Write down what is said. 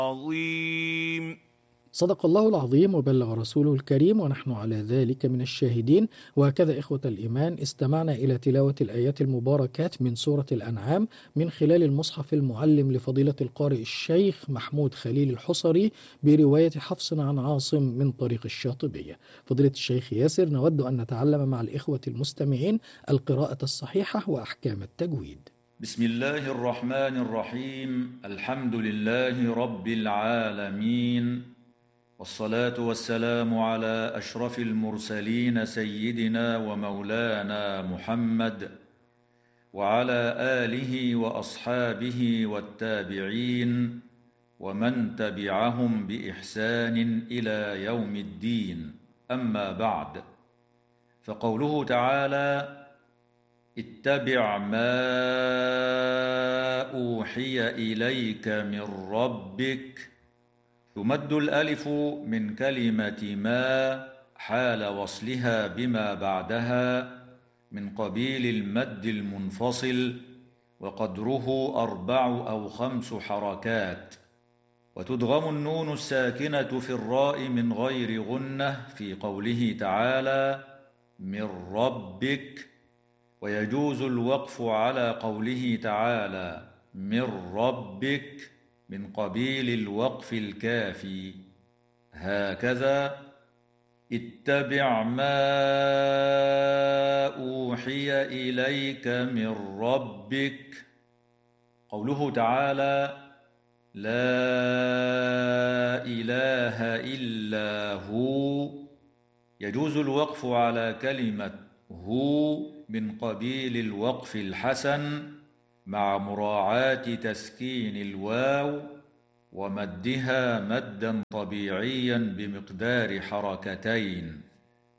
عظيم. صدق الله العظيم وبلغ رسوله الكريم، ونحن على ذلك من الشاهدين. وهكذا إخوة الإيمان استمعنا إلى تلاوة الآيات المباركات من سورة الأنعام من خلال المصحف المعلم لفضيلة القارئ الشيخ محمود خليل الحصري برواية حفص عن عاصم من طريق الشاطبية. فضيلة الشيخ ياسر، نود أن نتعلم مع الإخوة المستمعين القراءة الصحيحة وأحكام التجويد. بسم الله الرحمن الرحيم. الحمد لله رب العالمين، والصلاة والسلام على أشرف المرسلين سيدنا ومولانا محمد وعلى آله وأصحابه والتابعين ومن تبعهم بإحسان إلى يوم الدين. أما بعد، فقوله تعالى: اتبع ما أوحي إليك من ربك، تمد الألف من كلمة ما حال وصلها بما بعدها من قبيل المد المنفصل، وقدره 4 أو 5 حركات. وتدغم النون الساكنة في الراء من غير غنة في قوله تعالى: من ربك. ويجوز الوقف على قوله تعالى: من ربك من قبيل الوقف الكافي. هكذا: اتبع ما أوحي إليك من ربك. قوله تعالى: لا إله إلا هو، يجوز الوقف على كلمة هو من قبيل الوقف الحسن مع مراعاة تسكين الواو ومدها مدا طبيعيا بمقدار حركتين.